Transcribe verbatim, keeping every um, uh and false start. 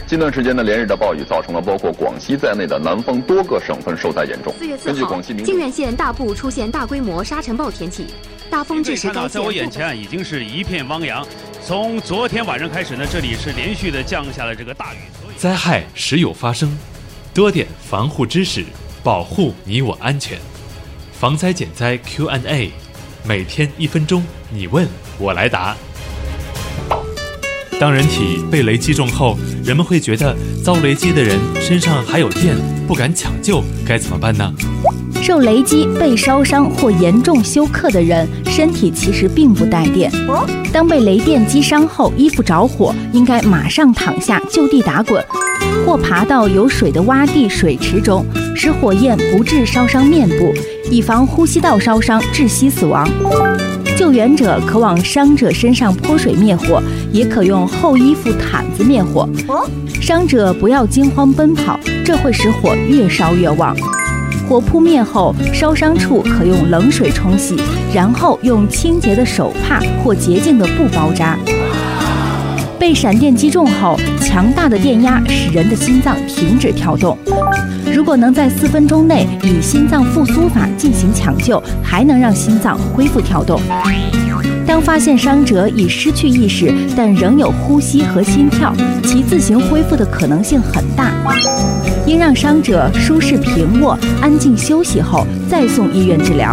近段时间的连日的暴雨，造成了包括广西在内的南方多个省份受灾严重。 四月四号，靖远县大部出现大规模沙尘暴天气，大风致使该县。 在我眼前已经是一片汪洋。从昨天晚上开始呢，这里是连续的降下了这个大雨。 灾害时有发生，多点防护知识，保护你我安全。防灾减灾 Q and A， 每天一分钟，你问我来答。当人体被雷击中后，人们会觉得遭雷击的人身上还有电，不敢抢救，该怎么办呢？ 受雷击被烧伤或严重休克的人，身体其实并不带电。当被雷电击伤后，衣服着火，应该马上躺下就地打滚，或爬到有水的洼地、水池中，使火焰不致烧伤面部，以防呼吸道烧伤窒息死亡。救援者可往伤者身上泼水灭火，也可用厚衣服毯子灭火。伤者不要惊慌奔跑，这会使火越烧越旺。火扑灭后，烧伤处可用冷水冲洗，然后用清洁的手帕或洁净的布包扎。被闪电击中后，强大的电压使人的心脏停止跳动。如果能在四分钟内以心脏复苏法进行抢救，还能让心脏恢复跳动。当发现伤者已失去意识，但仍有呼吸和心跳，其自行恢复的可能性很大。应让伤者舒适平卧、安静休息后再送医院治疗。